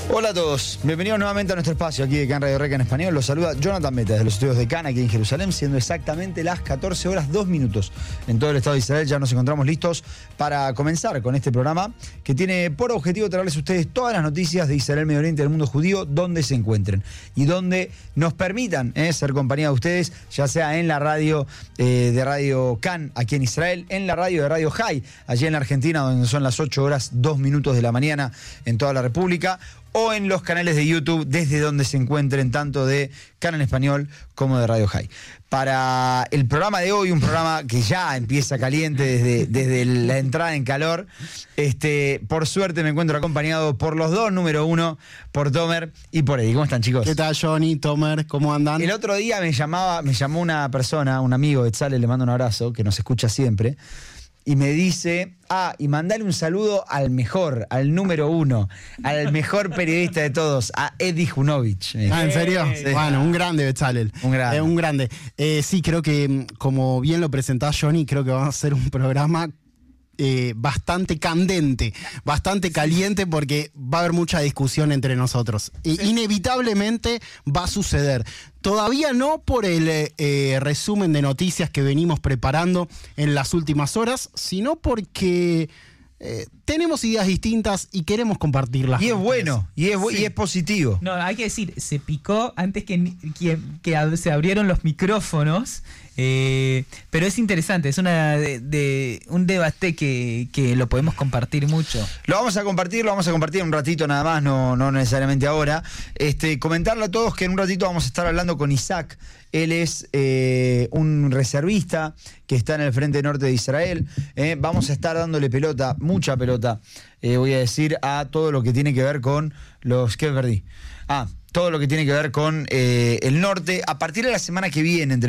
Hola a todos, bienvenidos nuevamente a nuestro espacio aquí de CAN Radio Reca en español. Los saluda Jonathan Meta desde los estudios de CAN aquí en Jerusalén, siendo exactamente las 14 horas 2 minutos en todo el Estado de Israel. Ya nos encontramos listos para comenzar con este programa que tiene por objetivo traerles a ustedes todas las noticias de Israel, Medio Oriente y del mundo judío donde se encuentren y donde nos permitan ser compañía de ustedes, ya sea en la radio de Radio CAN aquí en Israel, en la radio de Radio High allí en la Argentina, donde son las 8 horas 2 minutos de la mañana en toda la República, o en los canales de YouTube desde donde se encuentren, tanto de CAN en español como de Radio High. Para el programa de hoy, un programa que ya empieza caliente desde la entrada en calor, por suerte me encuentro acompañado por los dos, número uno, por Tomer y por Eddie. ¿Cómo están, chicos? ¿Qué tal, Johnny, Tomer? ¿Cómo andan? El otro día me llamó una persona, un amigo de Tzale, le mando un abrazo, que nos escucha siempre, y me dice, y mandale un saludo al mejor, al número uno, al mejor periodista de todos, a Eddie Junovich. ¿En serio? Sí. Bueno, un grande, Betzalel. Un grande. Un grande. Sí, creo que, como bien lo presentás, Johnny, creo que vamos a hacer un programa bastante candente, bastante caliente, porque va a haber mucha discusión entre nosotros. Sí. Inevitablemente va a suceder. Todavía no por el resumen de noticias que venimos preparando en las últimas horas, sino porque tenemos ideas distintas y queremos compartirlas. Y es bueno, y es positivo. No, hay que decir, se picó antes que se abrieron los micrófonos, pero es interesante, es un debate que lo podemos compartir mucho. Lo vamos a compartir un ratito nada más, no necesariamente ahora. Comentarle a todos que en un ratito vamos a estar hablando con Isaac. Él es un reservista que está en el frente norte de Israel. Vamos a estar dándole pelota, mucha pelota, voy a decir, a todo lo que tiene que ver con los... ¿Qué perdí? Todo lo que tiene que ver con el norte. A partir de la semana que viene, entre